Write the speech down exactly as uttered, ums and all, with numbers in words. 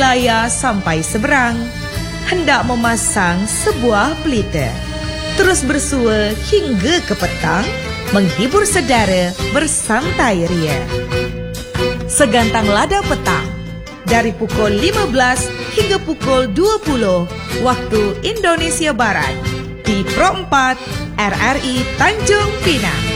wilayah sampai seberang, hendak memasang sebuah pelita. Terus bersua hingga ke petang, menghibur saudara bersantai ria. Segantang lada petang, dari pukul lima belas hingga pukul dua puluh waktu Indonesia Barat, di Pro empat R R I Tanjung Pinang.